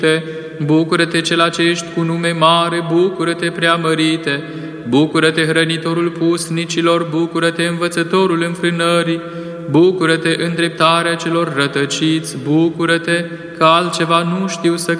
Bucură-te, cel ce ești cu nume mare, bucură-te, preamărite, bucură-te, hrănitorul pusnicilor, bucură-te, învățătorul înfrânării, bucură-te, îndreptarea celor rătăciți, bucură-te, că altceva nu știu să